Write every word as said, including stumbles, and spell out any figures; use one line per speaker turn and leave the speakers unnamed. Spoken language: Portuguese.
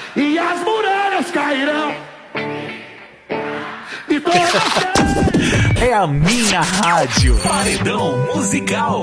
e as muralhas cairão. E todas...
É a minha rádio. Paredão musical.